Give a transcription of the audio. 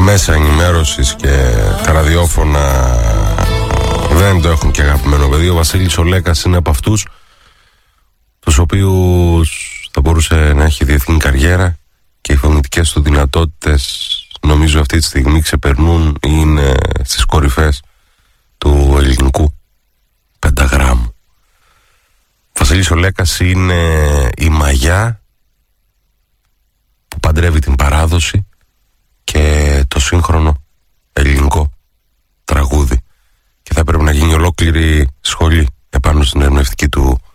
μέσα ενημέρωσης και τα ραδιόφωνα δεν το έχουν και αγαπημένο παιδί. Ο Βασίλης ο Λέκας είναι από αυτούς τους οποίους θα μπορούσε να έχει διεθνή καριέρα και οι φωνητικές του δυνατότητες νομίζω αυτή τη στιγμή ξεπερνούν ή είναι στις κορυφές του ελληνικού πενταγράμμου. Ο Βασίλης ο Λέκας είναι η μαγιά που παντρεύει την παράδοση και το σύγχρονο ελληνικό τραγούδι, και θα πρέπει να γίνει ολόκληρη σχολή επάνω στην ερμηνευτική του